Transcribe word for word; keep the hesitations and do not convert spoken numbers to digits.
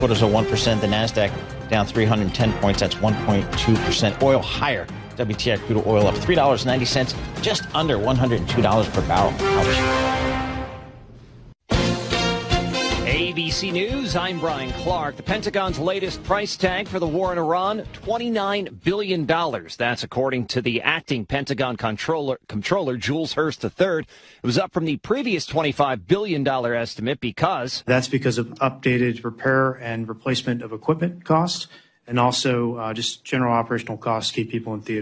Quarters of one percent. The NASDAQ down three hundred ten points. That's one point two percent. Oil higher. W T I crude oil up three dollars and ninety cents, just under one hundred two dollars per barrel. Ouch. A B C News, I'm Brian Clark. The Pentagon's latest price tag for the war in Iran, twenty-nine billion dollars. That's according to the acting Pentagon controller, Comptroller Jules Hurst the third. It was up from the previous twenty-five billion dollars estimate because... That's because of updated repair and replacement of equipment costs, and also uh, just general operational costs to keep people in theater.